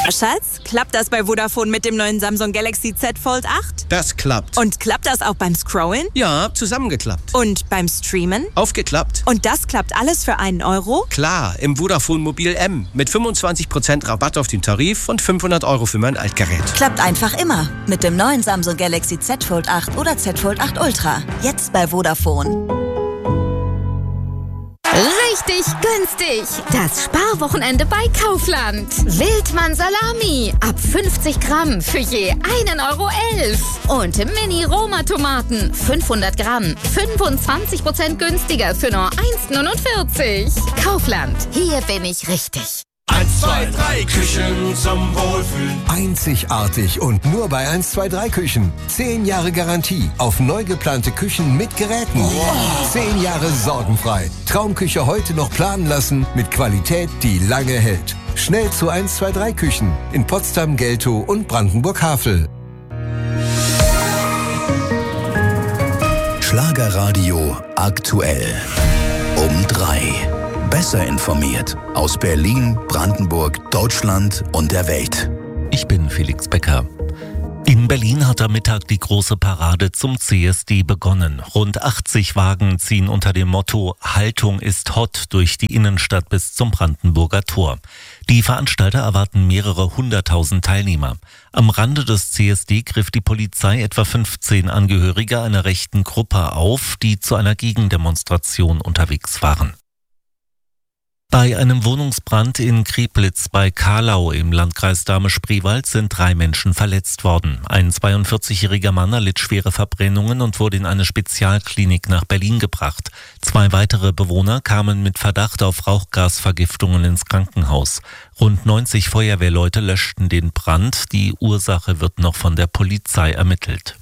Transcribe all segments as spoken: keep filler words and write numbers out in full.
Na Schatz, klappt das bei Vodafone mit dem neuen Samsung Galaxy Z Fold acht? Das klappt. Und klappt das auch beim Scrollen? Ja, zusammengeklappt. Und beim Streamen? Aufgeklappt. Und das klappt alles für einen Euro? Klar, im Vodafone Mobil M. Mit fünfundzwanzig Prozent Rabatt auf den Tarif und fünfhundert Euro für mein Altgerät. Klappt einfach immer. Mit dem neuen Samsung Galaxy Z Fold acht oder Z Fold acht Ultra. Jetzt bei Vodafone. Richtig günstig. Das Sparwochenende bei Kaufland. Wildmann Salami. Ab fünfzig Gramm für je einen Euro elf. Und Mini-Roma-Tomaten. fünfhundert Gramm. fünfundzwanzig Prozent günstiger für nur eins neunundvierzig. Kaufland. Hier bin ich richtig. eins, zwei, drei Küchen zum Wohlfühlen. Einzigartig und nur bei eins, zwei, drei Küchen. Zehn Jahre Garantie auf neu geplante Küchen mit Geräten. Wow. Zehn Jahre sorgenfrei. Traumküche heute noch planen lassen mit Qualität, die lange hält. Schnell zu eins, zwei, drei Küchen in Potsdam, Geltow und Brandenburg-Havel. Schlagerradio aktuell. Um drei. Besser informiert aus Berlin, Brandenburg, Deutschland und der Welt. Ich bin Felix Becker. In Berlin hat am Mittag die große Parade zum C S D begonnen. Rund achtzig Wagen ziehen unter dem Motto Haltung ist hot durch die Innenstadt bis zum Brandenburger Tor. Die Veranstalter erwarten mehrere hunderttausend Teilnehmer. Am Rande des C S D griff die Polizei etwa fünfzehn Angehörige einer rechten Gruppe auf, die zu einer Gegendemonstration unterwegs waren. Bei einem Wohnungsbrand in Kreplitz bei Kahlau im Landkreis Dahme-Spreewald sind drei Menschen verletzt worden. Ein zweiundvierzigjähriger Mann erlitt schwere Verbrennungen und wurde in eine Spezialklinik nach Berlin gebracht. Zwei weitere Bewohner kamen mit Verdacht auf Rauchgasvergiftungen ins Krankenhaus. Rund neunzig Feuerwehrleute löschten den Brand. Die Ursache wird noch von der Polizei ermittelt.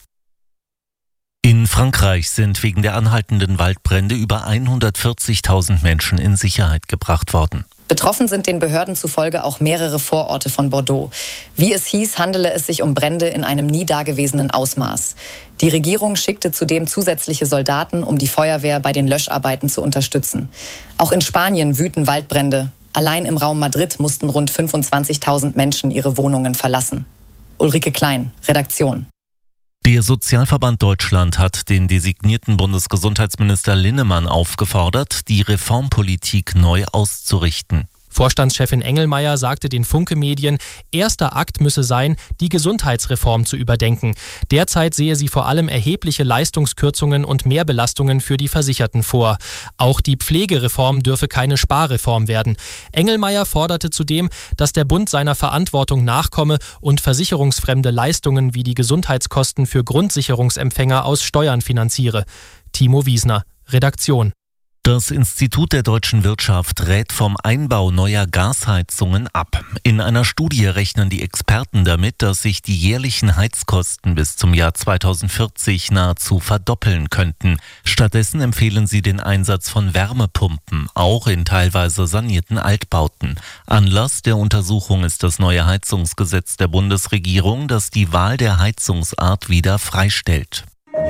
In Frankreich sind wegen der anhaltenden Waldbrände über hundertvierzigtausend Menschen in Sicherheit gebracht worden. Betroffen sind den Behörden zufolge auch mehrere Vororte von Bordeaux. Wie es hieß, handele es sich um Brände in einem nie dagewesenen Ausmaß. Die Regierung schickte zudem zusätzliche Soldaten, um die Feuerwehr bei den Löscharbeiten zu unterstützen. Auch in Spanien wüten Waldbrände. Allein im Raum Madrid mussten rund fünfundzwanzigtausend Menschen ihre Wohnungen verlassen. Ulrike Klein, Redaktion. Der Sozialverband Deutschland hat den designierten Bundesgesundheitsminister Linnemann aufgefordert, die Reformpolitik neu auszurichten. Vorstandschefin Engelmeier sagte den Funke-Medien, erster Akt müsse sein, die Gesundheitsreform zu überdenken. Derzeit sehe sie vor allem erhebliche Leistungskürzungen und Mehrbelastungen für die Versicherten vor. Auch die Pflegereform dürfe keine Sparreform werden. Engelmeier forderte zudem, dass der Bund seiner Verantwortung nachkomme und versicherungsfremde Leistungen wie die Gesundheitskosten für Grundsicherungsempfänger aus Steuern finanziere. Timo Wiesner, Redaktion. Das Institut der deutschen Wirtschaft rät vom Einbau neuer Gasheizungen ab. In einer Studie rechnen die Experten damit, dass sich die jährlichen Heizkosten bis zum Jahr zweitausendvierzig nahezu verdoppeln könnten. Stattdessen empfehlen sie den Einsatz von Wärmepumpen, auch in teilweise sanierten Altbauten. Anlass der Untersuchung ist das neue Heizungsgesetz der Bundesregierung, das die Wahl der Heizungsart wieder freistellt.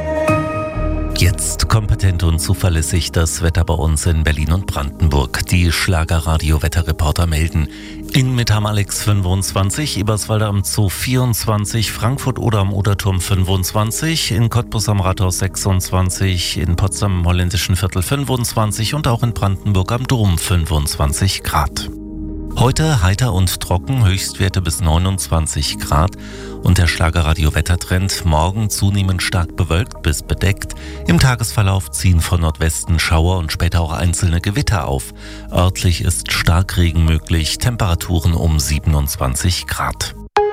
Jetzt kompetent und zuverlässig das Wetter bei uns in Berlin und Brandenburg. Die Schlagerradio-Wetterreporter melden. In mit am Alex fünfundzwanzig, Eberswalde am Zoo vierundzwanzig, Frankfurt oder am Oderturm fünfundzwanzig, in Cottbus am Rathaus sechsundzwanzig, in Potsdam im Holländischen Viertel fünfundzwanzig und auch in Brandenburg am Dom fünfundzwanzig Grad. Heute heiter und trocken, Höchstwerte bis neunundzwanzig Grad und der Schlagerradio-Wettertrend morgen zunehmend stark bewölkt bis bedeckt. Im Tagesverlauf ziehen von Nordwesten Schauer und später auch einzelne Gewitter auf. Örtlich ist Starkregen möglich, Temperaturen um siebenundzwanzig Grad.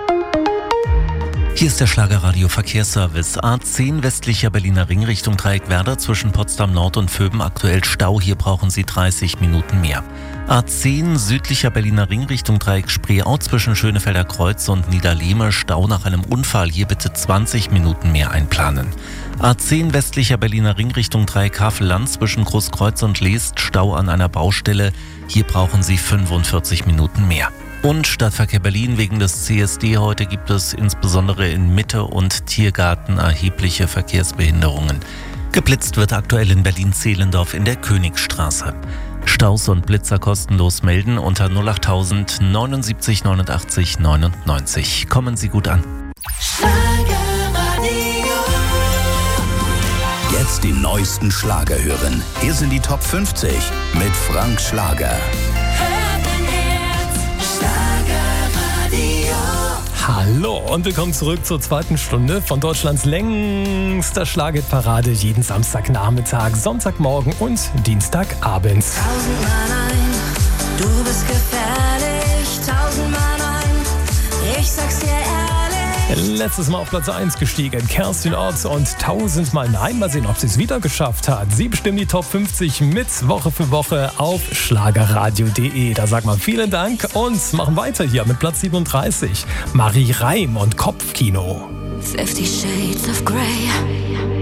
Hier ist der Schlagerradio Verkehrsservice. A zehn westlicher Berliner Ring Richtung Dreieckwerder zwischen Potsdam Nord und Vöben aktuell Stau. Hier brauchen Sie dreißig Minuten mehr. A zehn südlicher Berliner Ring Richtung Dreieck Spreeau zwischen Schönefelder Kreuz und Niederlehme. Stau nach einem Unfall. Hier bitte zwanzig Minuten mehr einplanen. A zehn westlicher Berliner Ring Richtung Dreieck Havelland zwischen Großkreuz und Leest. Stau an einer Baustelle. Hier brauchen Sie fünfundvierzig Minuten mehr. Und Stadtverkehr Berlin wegen des C S D heute gibt es insbesondere in Mitte und Tiergarten erhebliche Verkehrsbehinderungen. Geblitzt wird aktuell in Berlin-Zehlendorf in der Königstraße. Staus und Blitzer kostenlos melden unter null achttausend neunundsiebzig neunundachtzig neunundneunzig. Kommen Sie gut an. Jetzt die neuesten Schlager hören. Hier sind die Top fünfzig mit Frank Schlager. Hallo und willkommen zurück zur zweiten Stunde von Deutschlands längster Schlagerparade. Jeden Samstagnachmittag, Sonntagmorgen und Dienstagabend. Tausendmal nein, du bist gefährlich. Tausendmal nein, ich sag's dir ehrlich. Letztes Mal auf Platz eins gestiegen, Kerstin Ott und tausendmal nein. Mal sehen, ob sie es wieder geschafft hat. Sie bestimmen die Top fünfzig mit Woche für Woche auf schlagerradio punkt de. Da sagt man vielen Dank und machen weiter hier mit Platz siebenunddreißig. Marie Reim und Kopfkino. Fifty Shades of Grey.